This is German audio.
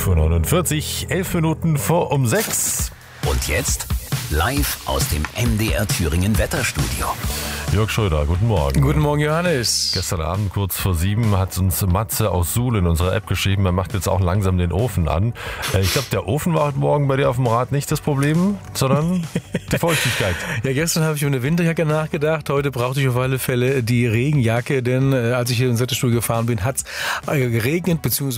5:49 Uhr, 11 Minuten vor um 6. Und jetzt live aus dem MDR Thüringen Wetterstudio. Jörg Schröder, guten Morgen. Guten Morgen, Johannes. Gestern Abend kurz vor 7 hat uns Matze aus Suhl in unserer App geschrieben, er macht jetzt auch langsam den Ofen an. Ich glaube, der Ofen war heute Morgen bei dir auf dem Rad nicht das Problem, sondern die Feuchtigkeit. Ja, gestern habe ich über eine Winterjacke nachgedacht. Heute brauchte ich auf alle Fälle die Regenjacke, denn als ich hier ins Wetterstudio gefahren bin, hat es geregnet, beziehungsweise